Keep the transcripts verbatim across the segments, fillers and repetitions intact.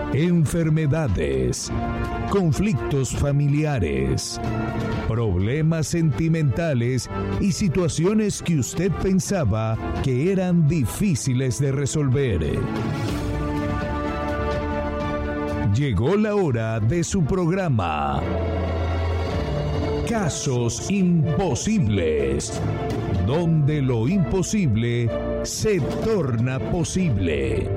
enfermedades, conflictos familiares, problemas sentimentales y situaciones que usted pensaba que eran difíciles de resolver. Llegó la hora de su programa Casos Imposibles, donde lo imposible se torna posible.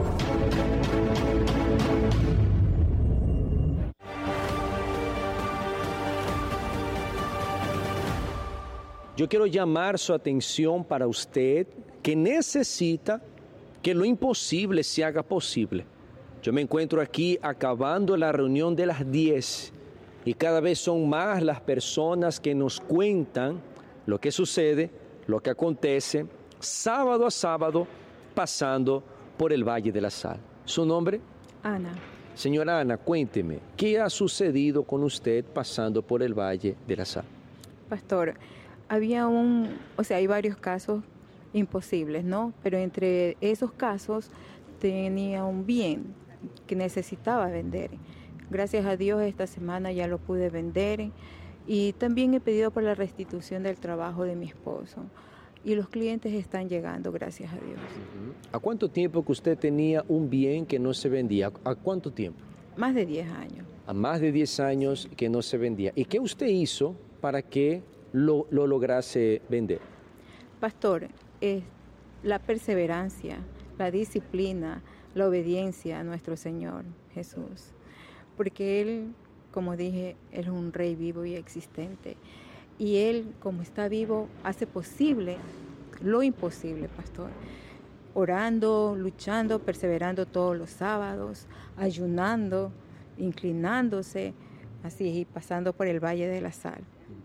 Yo quiero llamar su atención para usted que necesita que lo imposible se haga posible. Yo me encuentro aquí acabando la reunión de las diez y cada vez son más las personas que nos cuentan lo que sucede, lo que acontece, sábado a sábado, pasando por el Valle de la Sal. ¿Su nombre? Ana. Señora Ana, cuénteme, ¿qué ha sucedido con usted pasando por el Valle de la Sal? Pastor, había un, o sea, hay varios casos imposibles, ¿no? Pero entre esos casos tenía un bien que necesitaba vender. Gracias a Dios esta semana ya lo pude vender y también he pedido por la restitución del trabajo de mi esposo y los clientes están llegando, gracias a Dios. ¿A cuánto tiempo que usted tenía un bien que no se vendía? ¿A cuánto tiempo? Más de diez años. A más de diez años que no se vendía. ¿Y qué usted hizo para que lo, lo lograse vender? Pastor, es la perseverancia, la disciplina, la obediencia a nuestro Señor Jesús. Porque Él, como dije, Él es un Rey vivo y existente. Y Él, como está vivo, hace posible lo imposible, pastor. Orando, luchando, perseverando todos los sábados, ayunando, inclinándose, así, y pasando por el Valle de la Sal.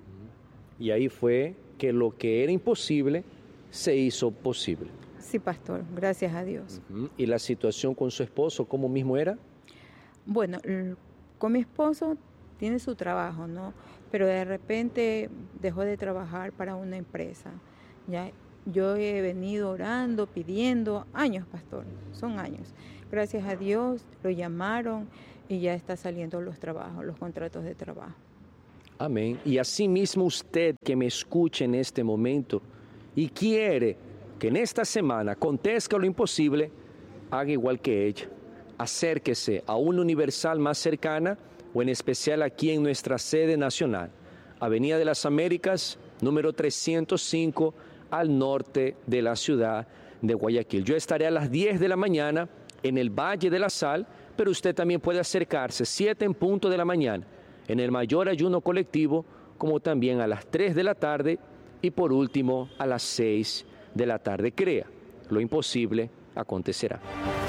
Y ahí fue que lo que era imposible se hizo posible. Sí, pastor, gracias a Dios. Uh-huh. ¿Y la situación con su esposo, cómo mismo era? Bueno, con mi esposo tiene su trabajo, ¿no? Pero de repente dejó de trabajar para una empresa. Ya, yo he venido orando, pidiendo, años, pastor, son años. Gracias a Dios lo llamaron y ya está saliendo los trabajos, los contratos de trabajo. Amén. Y asimismo usted que me escuche en este momento y quiere que en esta semana acontezca lo imposible, haga igual que ella. Acérquese a una Universal más cercana o en especial aquí en nuestra sede nacional, Avenida de las Américas, número trescientos cinco, al norte de la ciudad de Guayaquil. Yo estaré a las diez de la mañana en el Valle de la Sal, pero usted también puede acercarse siete en punto de la mañana en el mayor ayuno colectivo, como también a las tres de la tarde y por último a las seis de la tarde. Crea, lo imposible acontecerá.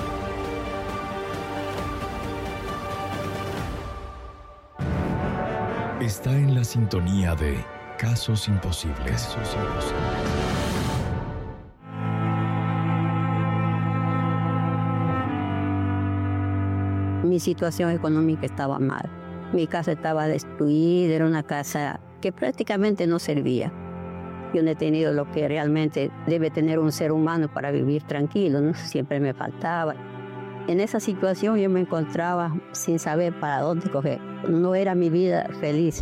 Está en la sintonía de Casos Imposibles. Casos Imposibles. Mi situación económica estaba mal. Mi casa estaba destruida, era una casa que prácticamente no servía. Yo no he tenido lo que realmente debe tener un ser humano para vivir tranquilo, ¿no? Siempre me faltaba. En esa situación yo me encontraba sin saber para dónde coger. No era mi vida feliz.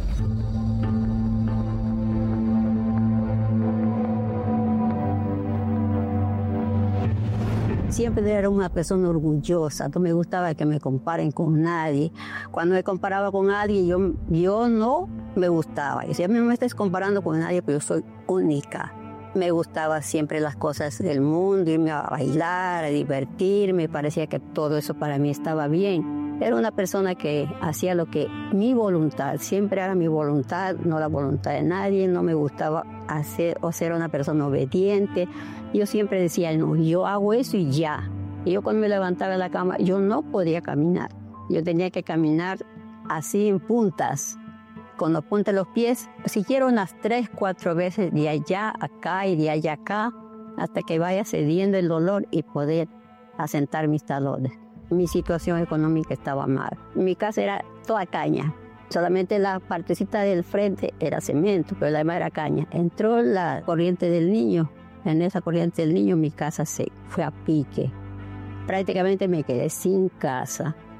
Siempre era una persona orgullosa, no me gustaba que me comparen con nadie. Cuando me comparaba con alguien, yo, yo no me gustaba. Y si a mí no me estés comparando con nadie, pero yo soy única. Me gustaba siempre las cosas del mundo, irme a bailar, a divertirme, parecía que todo eso para mí estaba bien. Era una persona que hacía lo que mi voluntad, siempre era mi voluntad, no la voluntad de nadie, no me gustaba hacer o ser una persona obediente. Yo siempre decía, no, yo hago eso y ya. Y yo cuando me levantaba de la cama, yo no podía caminar. Yo tenía que caminar así en puntas, con los puntas de los pies, siquiera unas tres, cuatro veces de allá acá y de allá acá, hasta que vaya cediendo el dolor y poder asentar mis talones. Mi situación económica estaba mal. Mi casa era toda caña. Solamente la partecita del frente era cemento, pero la demás era caña. Entró la corriente del Niño. En esa corriente del Niño mi casa se fue a pique. Prácticamente me quedé sin casa.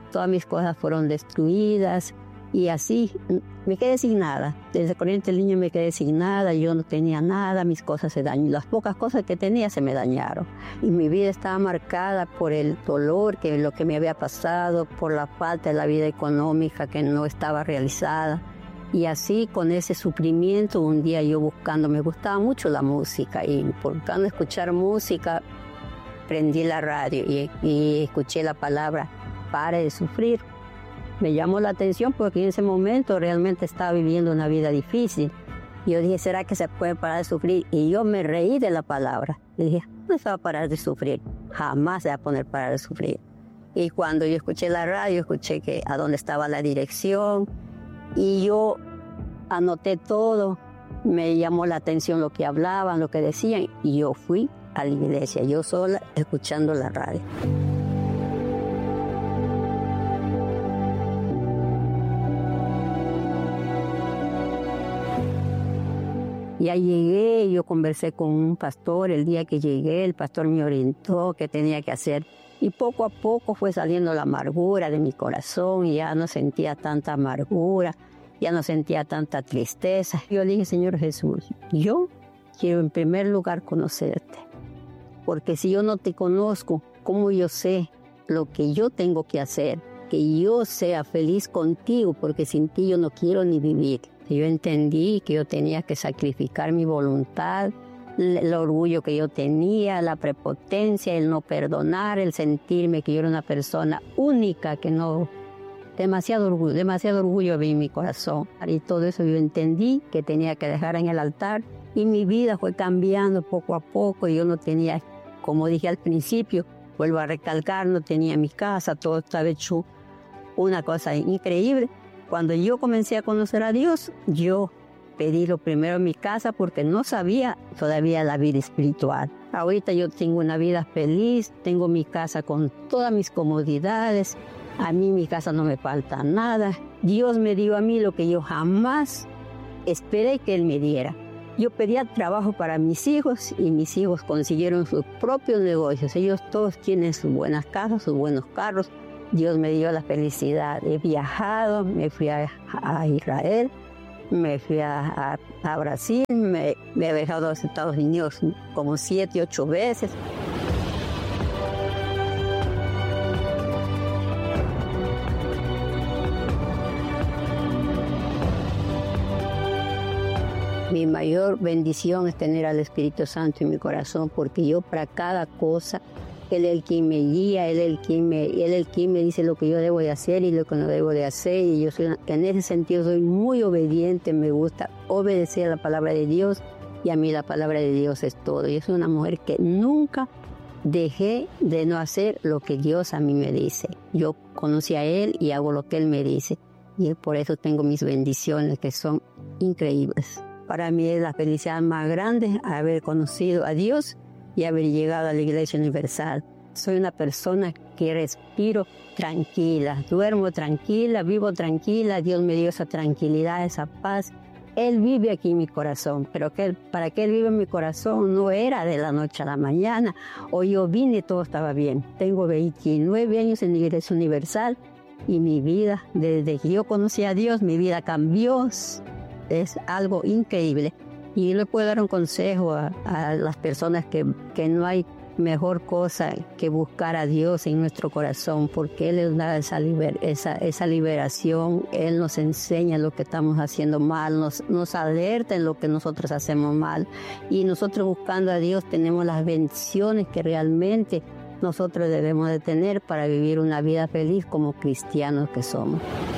todas mis cosas fueron destruidas y así me quedé sin nada. Desde Corrientes del Niño me quedé sin nada, yo no tenía nada, mis cosas se dañaron, las pocas cosas que tenía se me dañaron. Y mi vida estaba marcada por el dolor, que lo que me había pasado, por la falta de la vida económica que no estaba realizada. Y así, con ese sufrimiento, un día yo buscando, me gustaba mucho la música, y buscando escuchar música, prendí la radio y, y escuché la palabra, pare de sufrir. Me llamó la atención porque en ese momento realmente estaba viviendo una vida difícil. Y yo dije, ¿será que se puede parar de sufrir? Y yo me reí de la palabra. Y dije, no se va a parar de sufrir, jamás se va a poner parar de sufrir. Y cuando yo escuché la radio, escuché que a dónde estaba la dirección, y yo anoté todo, me llamó la atención lo que hablaban, lo que decían, y yo fui a la iglesia, yo sola, escuchando la radio. Ya llegué, yo conversé con un pastor, el día que llegué, el pastor me orientó qué tenía que hacer. Y poco a poco fue saliendo la amargura de mi corazón, y ya no sentía tanta amargura, ya no sentía tanta tristeza. Yo le dije, Señor Jesús, yo quiero en primer lugar conocerte, porque si yo no te conozco, ¿cómo yo sé lo que yo tengo que hacer? Que yo sea feliz contigo, porque sin ti yo no quiero ni vivir. Yo entendí que yo tenía que sacrificar mi voluntad, el orgullo que yo tenía, la prepotencia, el no perdonar, el sentirme que yo era una persona única, que no... Demasiado orgullo, demasiado orgullo había en mi corazón. Y todo eso yo entendí que tenía que dejar en el altar. Y mi vida fue cambiando poco a poco. Yo no tenía, como dije al principio, vuelvo a recalcar, no tenía mi casa, todo estaba hecho una cosa increíble. Cuando yo comencé a conocer a Dios, yo pedí lo primero en mi casa porque no sabía todavía la vida espiritual. Ahorita yo tengo una vida feliz, tengo mi casa con todas mis comodidades, a mí mi casa no me falta nada. Dios me dio a mí lo que yo jamás esperé que Él me diera. Yo pedía trabajo para mis hijos y mis hijos consiguieron sus propios negocios. Ellos todos tienen sus buenas casas, sus buenos carros. Dios me dio la felicidad. He viajado, me fui a, a Israel, me fui a, a, a Brasil, me, me he viajado a los Estados Unidos como siete, ocho veces. Mi mayor bendición es tener al Espíritu Santo en mi corazón, porque yo para cada cosa, Él es el quien me guía, Él es el quien me, Él es el quien me dice lo que yo debo de hacer y lo que no debo de hacer. Y yo soy una, en ese sentido soy muy obediente, me gusta obedecer a la palabra de Dios, y a mí la palabra de Dios es todo. Yo soy una mujer que nunca dejé de no hacer lo que Dios a mí me dice. Yo conocí a Él y hago lo que Él me dice, y por eso tengo mis bendiciones que son increíbles. Para mí es la felicidad más grande haber conocido a Dios y haber llegado a la Iglesia Universal. Soy una persona que respiro tranquila, duermo tranquila, vivo tranquila. Dios me dio esa tranquilidad, esa paz. Él vive aquí en mi corazón, pero que él, para que Él viva en mi corazón no era de la noche a la mañana. Hoy yo vine y todo estaba bien. Tengo veintinueve años en la Iglesia Universal y mi vida, desde que yo conocí a Dios, mi vida cambió. Es algo increíble. Y yo le puedo dar un consejo a, a las personas que, que no hay mejor cosa que buscar a Dios en nuestro corazón, porque Él nos da esa, liber, esa, esa liberación. Él nos enseña lo que estamos haciendo mal, nos, nos alerta en lo que nosotros hacemos mal. Y nosotros buscando a Dios tenemos las bendiciones que realmente nosotros debemos de tener para vivir una vida feliz como cristianos que somos.